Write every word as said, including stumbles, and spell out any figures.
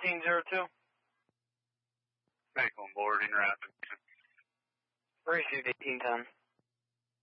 eighteen zero two. Make on board in rapid. Received eighteen ten.